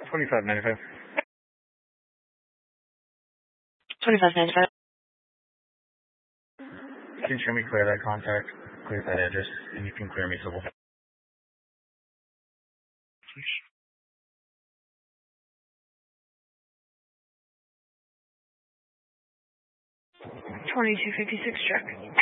2595. 2595. Can you show me clear that contact, clear that address, and you can clear me civil. 2256 check.